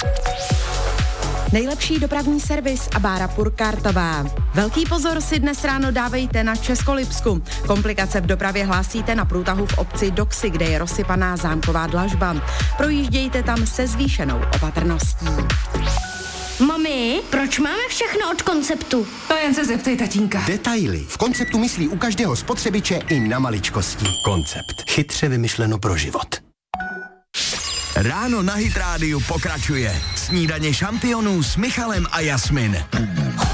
Nejlepší dopravní servis a Bára Purkartová. Velký pozor si dnes ráno dávejte na Českolipsku. Komplikace v dopravě hlásíte na průtahu v obci Doxy, kde je rozsypaná zámková dlažba. Projíždějte tam se zvýšenou opatrností. Mami, proč máme všechno od Konceptu? To jen se zeptej tatínka. Detaily. V Konceptu myslí u každého spotřebiče i na maličkosti. Koncept. Chytře vymyšleno pro život. Ráno na Hit Rádiu pokračuje. Snídaně šampionů s Michalem a Jasmin.